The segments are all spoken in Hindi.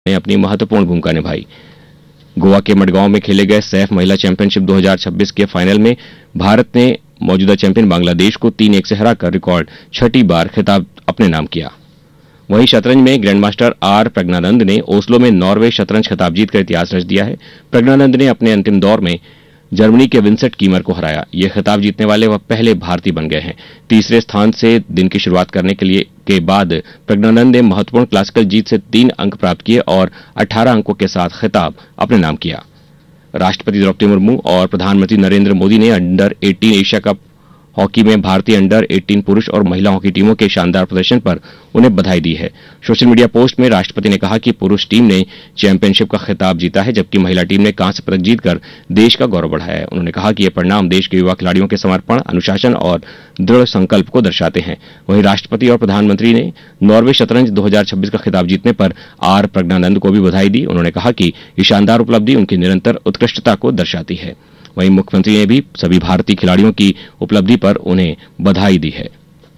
ने अपनी महत्वपूर्ण भूमिका निभाई। गोवा के मडगांव में खेले गए सैफ महिला चैंपियनशिप 2026 के फाइनल में भारत ने मौजूदा चैंपियन बांग्लादेश को 3-1 से हराकर रिकॉर्ड 6ठी बार खिताब अपने नाम किया। वहीं शतरंज में ग्रैंडमास्टर आर प्रज्ञानंद ने ओस्लो में नॉर्वे शतरंज खिताब जीतकर इतिहास रच दिया है। प्रज्ञानंद ने अपने अंतिम दौर में जर्मनी के विंसेंट कीमर को हराया। ये खिताब जीतने वाले वह पहले भारतीय बन गए हैं। तीसरे स्थान से दिन की शुरुआत करने के बाद प्रज्ञानंद ने महत्वपूर्ण क्लासिकल जीत से 3 अंक प्राप्त किए और 18 अंकों के साथ खिताब अपने नाम किया। राष्ट्रपति द्रौपदी मुर्मू और प्रधानमंत्री नरेंद्र मोदी ने अंडर 18 एशिया कप हॉकी में भारतीय अंडर 18 पुरुष और महिला हॉकी टीमों के शानदार प्रदर्शन पर उन्हें बधाई दी है। सोशल मीडिया पोस्ट में राष्ट्रपति ने कहा कि पुरुष टीम ने चैंपियनशिप का खिताब जीता है, जबकि महिला टीम ने कांस्य पदक जीतकर देश का गौरव बढ़ाया है। उन्होंने कहा कि ये परिणाम देश के युवा खिलाड़ियों के समर्पण, अनुशासन और दृढ़ संकल्प को दर्शाते हैं। वहीं राष्ट्रपति और प्रधानमंत्री ने नॉर्वे शतरंज 2026 का खिताब जीतने पर आर प्रज्ञानंद को भी बधाई दी। उन्होंने कहा कि ये शानदार उपलब्धि उनकी निरंतर उत्कृष्टता को दर्शाती है। वहीं मुख्यमंत्री ने भी सभी भारतीय खिलाड़ियों की उपलब्धि पर उन्हें बधाई दी है।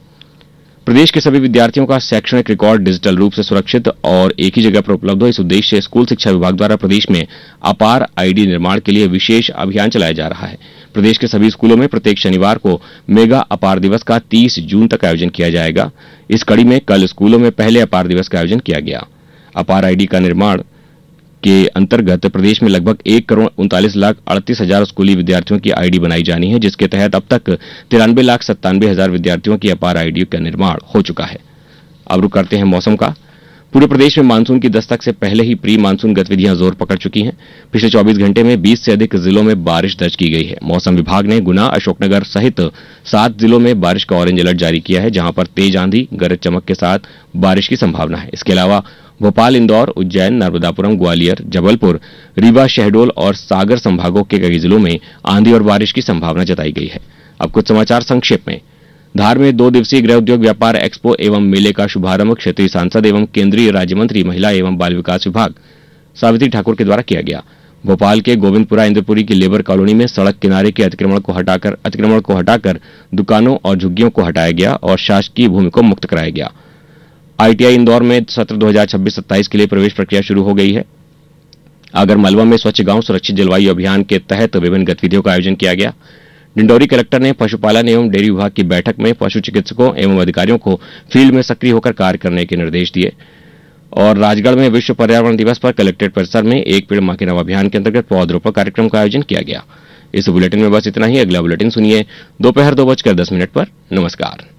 प्रदेश के सभी विद्यार्थियों का शैक्षणिक रिकॉर्ड डिजिटल रूप से सुरक्षित और एक ही जगह पर उपलब्ध हो, इस उद्देश्य से स्कूल शिक्षा विभाग द्वारा प्रदेश में अपार आईडी निर्माण के लिए विशेष अभियान चलाया जा रहा है। प्रदेश के सभी स्कूलों में प्रत्येक शनिवार को मेगा अपार दिवस का 30 जून तक आयोजन किया जाएगा। इस कड़ी में कल स्कूलों में पहले अपार दिवस का आयोजन किया गया। अपार आईडी का निर्माण के अंतर्गत प्रदेश में लगभग 1,39,38,000 स्कूली विद्यार्थियों की आईडी बनाई जानी है, जिसके तहत अब तक 93,97,000 विद्यार्थियों की अपार आईडी का निर्माण हो चुका है। अब रुक करते हैं मौसम का। पूरे प्रदेश में मानसून की दस्तक से पहले ही प्री मानसून गतिविधियां जोर पकड़ चुकी हैं। पिछले 24 घंटे में 20 से अधिक जिलों में बारिश दर्ज की गई है। मौसम विभाग ने गुना, अशोकनगर सहित 7 जिलों में बारिश का ऑरेंज अलर्ट जारी किया है, जहां पर तेज आंधी, गरज चमक के साथ बारिश की संभावना है। इसके अलावा भोपाल, इंदौर, उज्जैन, नर्मदापुरम, ग्वालियर, जबलपुर, रीवा, शहडोल और सागर संभागों के कई जिलों में आंधी और बारिश की संभावना जताई गई है। अब कुछ समाचार संक्षेप में। धार में 2 दिवसीय गृह उद्योग व्यापार एक्सपो एवं मेले का शुभारंभ क्षेत्रीय सांसद एवं केंद्रीय राज्य मंत्री महिला एवं बाल विकास विभाग सावित्री ठाकुर के द्वारा किया गया। भोपाल के गोविंदपुरा इंद्रपुरी की लेबर कॉलोनी में सड़क किनारे के अतिक्रमण को हटाकर दुकानों और झुग्गियों को हटाया गया और शासकीय भूमि को मुक्त कराया गया। आईटीआई इंदौर में सत्र 2026-27 के लिए प्रवेश प्रक्रिया शुरू हो गई है। आगर मालवा में स्वच्छ गांव सुरक्षित जलवायु अभियान के तहत विभिन्न गतिविधियों का आयोजन किया गया। डिंडौरी कलेक्टर ने पशुपालन एवं डेयरी विभाग की बैठक में पशु चिकित्सकों एवं अधिकारियों को फील्ड में सक्रिय होकर कार्य करने के निर्देश दिए। और राजगढ़ में विश्व पर्यावरण दिवस पर कलेक्ट्रेट परिसर में एक पेड़ मां के नाम अभियान के अंतर्गत पौधरोपण कार्यक्रम का आयोजन किया गया। इस बुलेटिन में बस इतना ही। अगला बुलेटिन सुनिए दोपहर 2:10 पर। नमस्कार।